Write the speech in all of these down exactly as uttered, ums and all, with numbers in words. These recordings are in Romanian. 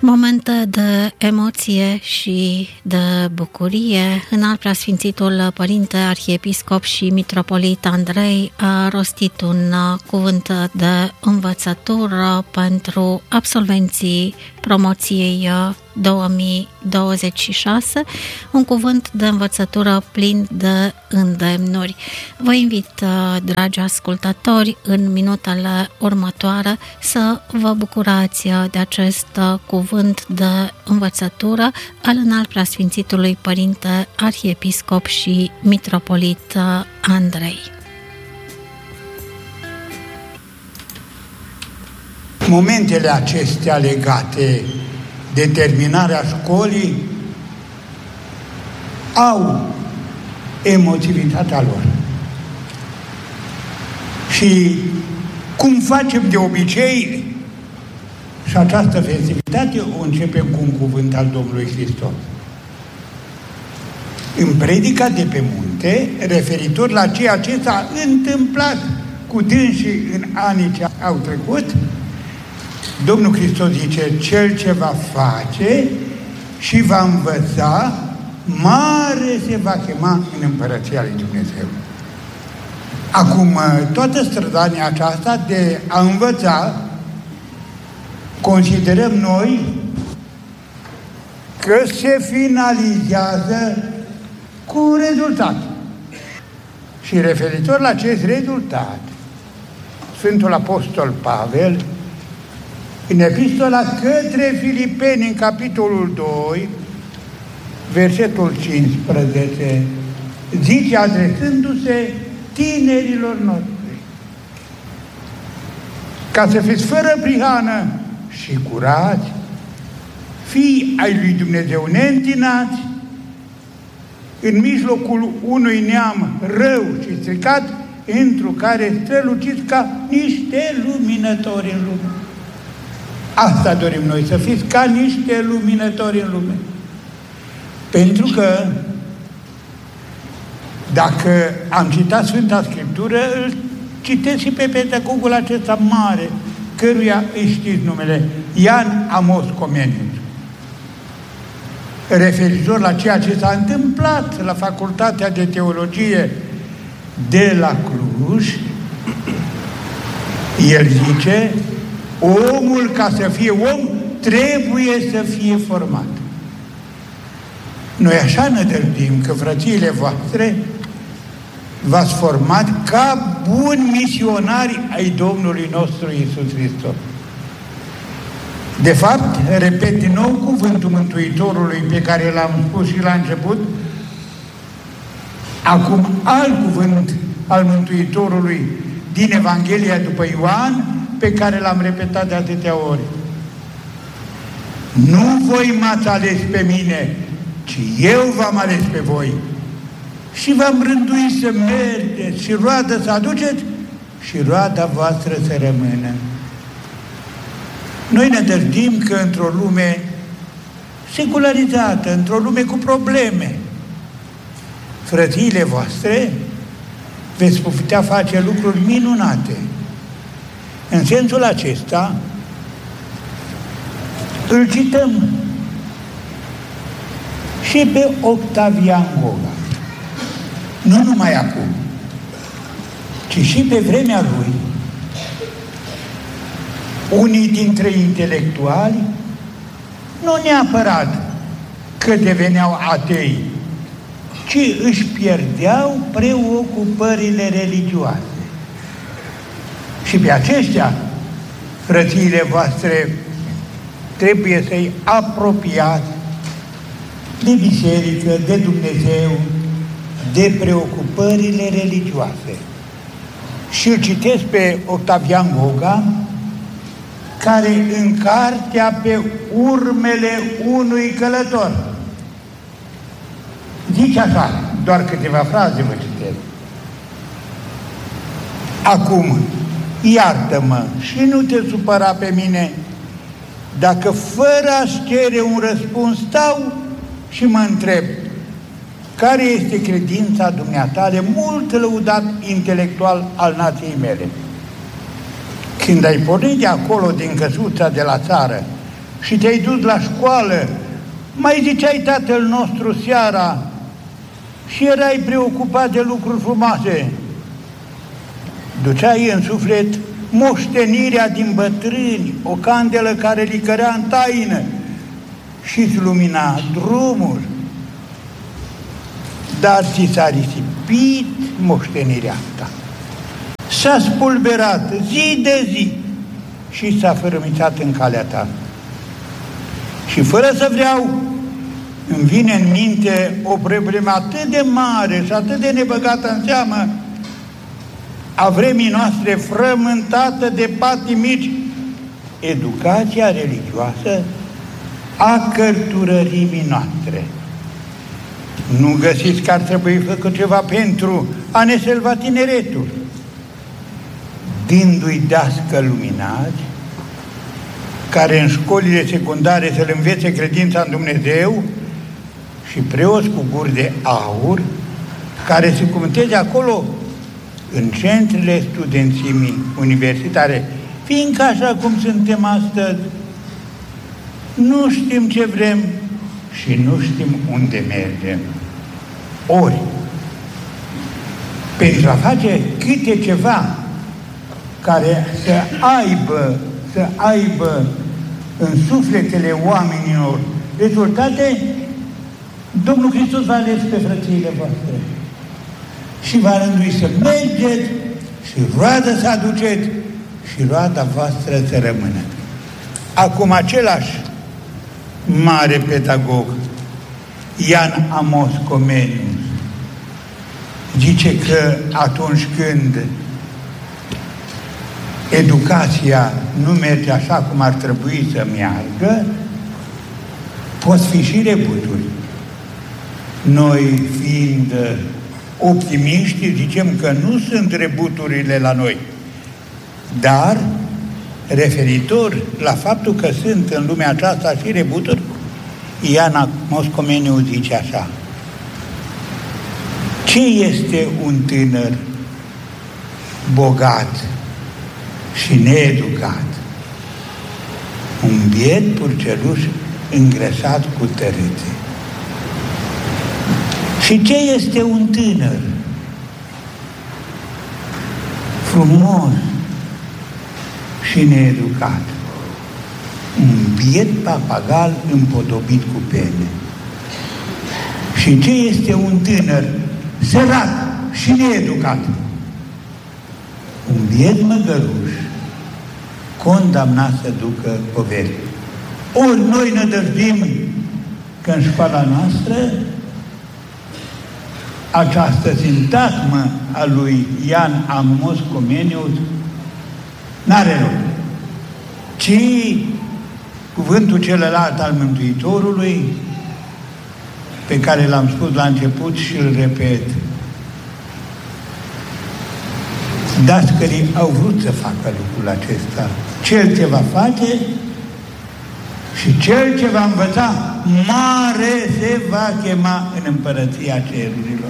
Momente de emoție și de bucurie. Înalt Preasfințitul Părinte Arhiepiscop și Mitropolit Andrei a rostit un cuvânt de învățătură pentru absolvenții promoției două mii douăzeci și șase, un cuvânt de învățătură plin de îndemnuri. Vă invit, dragi ascultători, în minutele următoare să vă bucurați de acest cuvânt de învățătură al Înalt Preasfințitului Părinte Arhiepiscop și Mitropolit Andrei. Momentele acestea legate de terminarea școlii au emotivitatea lor. Și cum facem de obicei, și această festivitate o începem cu un cuvânt al Domnului Hristos. În predica de pe munte, referitor la ceea ce s-a întâmplat cu dânsii în anii ce au trecut, Domnul Hristos zice, cel ce va face și va învăța, mare se va chema în Împărăția lui Dumnezeu. Acum, toată strădania aceasta de a învăța, considerăm noi că se finalizează cu un rezultat. Și referitor la acest rezultat, Sfântul Apostol Pavel, în epistola către Filipeni, în capitolul doi, versetul cincisprezece, zice, adresându-se tinerilor noștri, ca să fiți fără prihană și curați, fii ai lui Dumnezeu neîntinați, în mijlocul unui neam rău și stricat, întru care străluciți ca niște luminători în lume. Asta dorim noi, să fiți ca niște luminători în lume. Pentru că dacă am citat Sfânta Scriptură, îl citesc și pe pedagogul acesta mare, căruia îi știți numele, Ioan Amos Comenius. Referitor la ceea ce s-a întâmplat la Facultatea de Teologie de la Cluj, el zice, omul, ca să fie om, trebuie să fie format. Noi așa ne dăldim că frățiile voastre v-ați format ca buni misionari ai Domnului nostru Iisus Hristos. De fapt, repet din nou cuvântul Mântuitorului pe care l-am spus și la început, acum alt cuvânt al Mântuitorului din Evanghelia după Ioan, pe care l-am repetat de atâtea ori. Nu voi m-ați ales pe mine, ci eu v-am ales pe voi. Și v-am rânduit să mergeți și roadă să aduceți și roada voastră să rămână. Noi ne dăldim că într-o lume secularizată, într-o lume cu probleme, frățiile voastre veți putea face lucruri minunate. În sensul acesta, îl cităm și pe Octavian Goga. Nu numai acum, ci și pe vremea lui. Unii dintre intelectuali, nu neapărat că deveneau atei, ci își pierdeau preocupările religioase. Și pe aceștia, frățiile voastre, trebuie să-i apropiați de biserică, de Dumnezeu, de preocupările religioase. Și îl citesc pe Octavian Goga, care în cartea Pe urmele unui călător zice așa, doar câteva fraze vă citesc. Acum, iartă-mă și nu te supăra pe mine dacă fără a-ți cere un răspuns stau și mă întreb care este credința dumneatale, mult lăudat intelectual al nației mele. Când ai pornit de acolo, din căsuța de la țară, și te-ai dus la școală, mai ziceai Tatăl nostru seara și erai preocupat de lucruri frumoase. Duceai în suflet moștenirea din bătrâni, o candelă care licărea în taină și îți lumina drumul. Dar ți s-a risipit moștenirea ta. S-a spulberat zi de zi și s-a fărâmițat în calea ta. Și fără să vreau, îmi vine în minte o problemă atât de mare și atât de nebăgată în seamă a vremii noastre, frământată de patii mici, educația religioasă a cărturărimii noastre. Nu găsiți că ar trebui făcut ceva pentru a ne salva tineretul, dându-i dascăl luminați, care în școlile secundare să-l învețe credința în Dumnezeu, și preoți cu guri de aur, care se cuvânteze acolo în centrele studențimii universitare, fiindcă așa cum suntem astăzi, nu știm ce vrem și nu știm unde mergem. Ori, pentru a face câte ceva care să aibă, să aibă în sufletele oamenilor rezultate, Domnul Hristos v-a ales pe frățiile voastre și v-a rânduit să mergeți și roadă să aduceți și roada voastră să rămână. Acum același mare pedagog, Ioan Amos Comenius, zice că atunci când educația nu merge așa cum ar trebui să meargă, pot fi și rebuturi. Noi, fiind optimiști, zicem că nu sunt rebuturile la noi, dar referitor la faptul că sunt în lumea aceasta și rebuturi, Ioan Amos Comenius zice așa: ce este un tânăr bogat și needucat? Un biet purceluș îngrășat cu tărâțe. Și ce este un tânăr frumos și needucat? Un biet papagal împodobit cu pene. Și ce este un tânăr sărac și needucat? Un biet măgăruș condamnat să ducă poveri. Ori noi ne dăjdim că în școala noastră această sintagmă a lui Ioan Amos Comenius n-are loc, ci cuvântul celălalt al Mântuitorului, pe care l-am spus la început și îl repet. Dascării au vrut să facă lucrul acesta. Cel ce va face și cel ce va învăța, mare se va chema în împărăția cerurilor.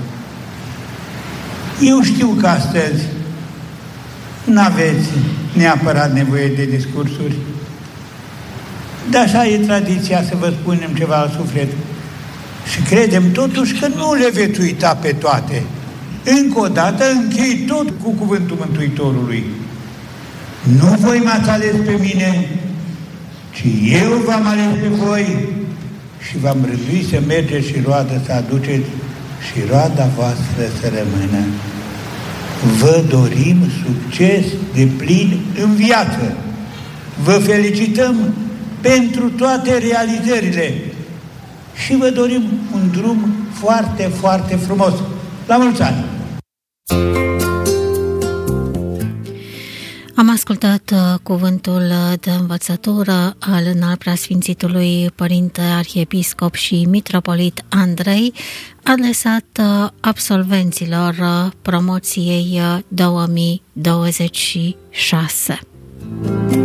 Eu știu că astăzi n-aveți neapărat nevoie de discursuri, dar așa e tradiția să vă spunem ceva la suflet. Și credem totuși că nu le veți uita pe toate. Încă o dată închei tot cu cuvântul Mântuitorului. Nu voi m-ați ales pe mine, ci eu v-am ales pe voi și v-am rânduit să mergeți și roadă să aduceți și roada voastră să rămână. Vă dorim succes de plin în viață. Vă felicităm pentru toate realizările și vă dorim un drum foarte, foarte frumos. La mulți ani! Am ascultat uh, cuvântul de învățătură al Înalt Preasfințitului Părinte Arhiepiscop și Mitropolit Andrei, adresat uh, absolvenților uh, promoției uh, două mii douăzeci și șase.